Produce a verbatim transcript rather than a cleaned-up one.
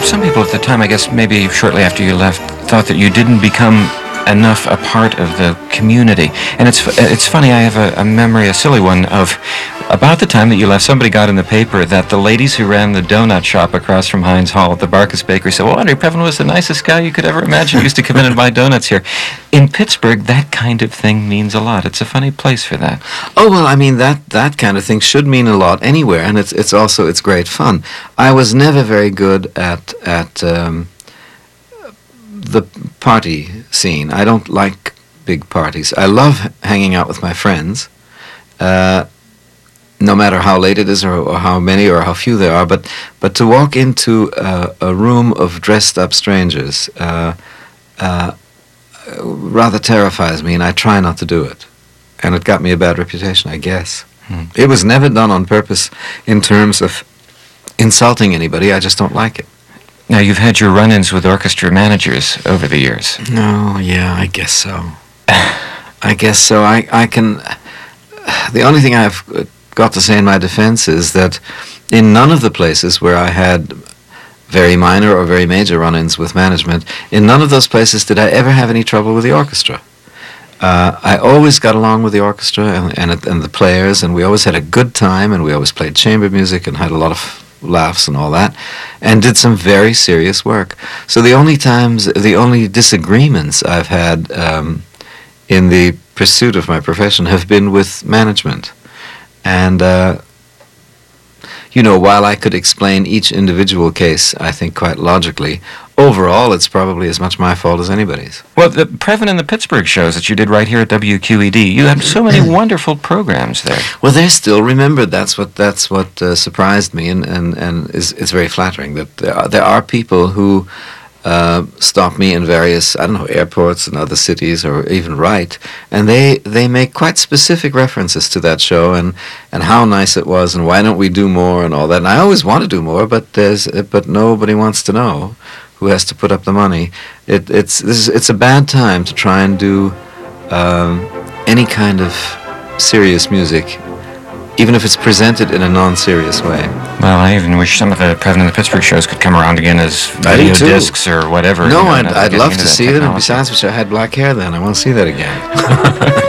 some people at the time, I guess maybe shortly after you left, thought that you didn't become enough a part of the community. And it's it's funny, I have a, a memory, a silly one, of about the time that you left, somebody got in the paper that the ladies who ran the donut shop across from Heinz Hall at the Barkus Bakery said, well, Andre Previn was the nicest guy you could ever imagine. He used to come in and buy donuts here. In Pittsburgh, that kind of thing means a lot. It's a funny place for that. Oh, well, I mean, that, that kind of thing should mean a lot anywhere, and it's it's also, it's great fun. I was never very good at, at um, the party scene. I don't like big parties. I love hanging out with my friends, uh, no matter how late it is or, or how many or how few there are, but but to walk into uh, a room of dressed-up strangers uh, uh, rather terrifies me, and I try not to do it. And it got me a bad reputation, I guess. Hmm. It was never done on purpose in terms of insulting anybody. I just don't like it. Now, you've had your run-ins with orchestra managers over the years. No, yeah, I guess so. I guess so. I, I can... The only thing I've got to say in my defense is that in none of the places where I had very minor or very major run-ins with management, in none of those places did I ever have any trouble with the orchestra. Uh, I always got along with the orchestra and, and, and the players, and we always had a good time, and we always played chamber music and had a lot of laughs and all that, and did some very serious work. So the only times, the only disagreements I've had um, in the pursuit of my profession have been with management. And, uh, you know, while I could explain each individual case, I think, quite logically, overall it's probably as much my fault as anybody's. Well, the Previn and the Pittsburgh shows that you did right here at W Q E D, you had so many wonderful programs there. Well, they're still remembered. That's what that's what uh, surprised me, and, and, and is, is very flattering, that there are, there are people who uh, stop me in various, I don't know, airports and other cities, or even write, and they, they make quite specific references to that show, and, and how nice it was, and why don't we do more, and all that. And I always want to do more, but there's but nobody wants to know who has to put up the money. It, it's this is, it's a bad time to try and do um, any kind of serious music, even if it's presented in a non-serious way. Well, I even wish some of the Previn and the Pittsburgh shows could come around again as I video do too. discs or whatever. No, you know, I'd, now that I'd we're love getting to into see that it, and technology. besides which I had black hair then. I want to see that again.